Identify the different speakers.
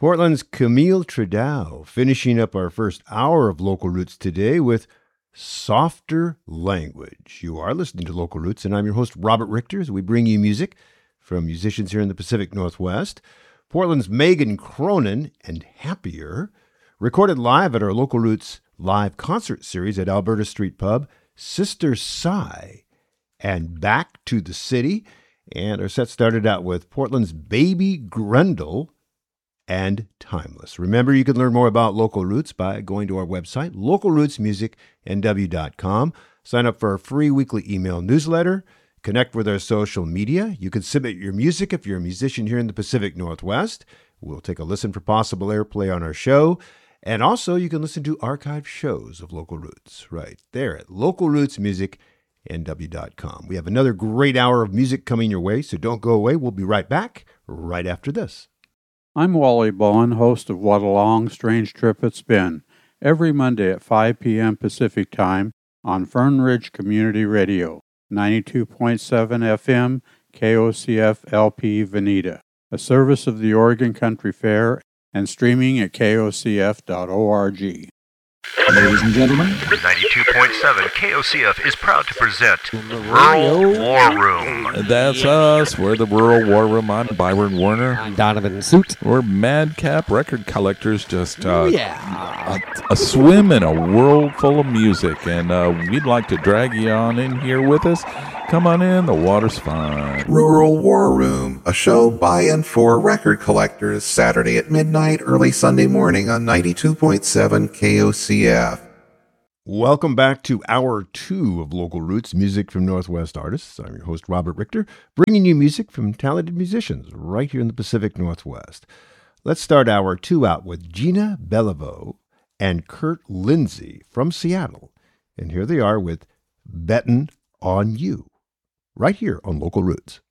Speaker 1: Portland's Camille Trudeau, finishing up our first hour of Local Roots today with Softer Language. You are listening to Local Roots, and I'm your host, Robert Richter, as we bring you music from musicians here in the Pacific Northwest. Portland's Megan Cronin and Happier, recorded live at our Local Roots live concert series at Alberta Street Pub, Sister Sigh, and Back to the City. And our set started out with Portland's Baby Grundle and Timeless. Remember, you can learn more about Local Roots by going to our website, localrootsmusicnw.com. Sign up for our free weekly email newsletter. Connect with our social media. You can submit your music if you're a musician here in the Pacific Northwest. We'll take a listen for possible airplay on our show. And also, you can listen to archived shows of Local Roots right there at localrootsmusicnw.com. We have another great hour of music coming your way, so don't go away. We'll be right back right after this.
Speaker 2: I'm Wally Bowen, host of What a Long, Strange Trip It's Been, every Monday at 5 p.m. Pacific Time on Fern Ridge Community Radio, 92.7 FM, KOCF LP Veneta, a service of the Oregon Country Fair, and streaming at kocf.org.
Speaker 3: Ladies and gentlemen,
Speaker 4: 92.7 KOCF is proud to present Rural War Room.
Speaker 5: That's us. We're the Rural War Room. I'm Byron Werner.
Speaker 3: I'm Donovan Suit.
Speaker 5: We're madcap record collectors, just a swim in a world full of music. And we'd like to drag you on in here with us. Come on in, the water's fine.
Speaker 6: Rural War Room, a show by and for record collectors, Saturday at midnight, early Sunday morning on 92.7 KOCF.
Speaker 1: Welcome back to Hour 2 of Local Roots, music from Northwest artists. I'm your host, Robert Richter, bringing you music from talented musicians right here in the Pacific Northwest. Let's start Hour 2 out with Gina Beliveau and Kurt Lindsay from Seattle. And here they are with Bettin' on You, right here on Local Roots.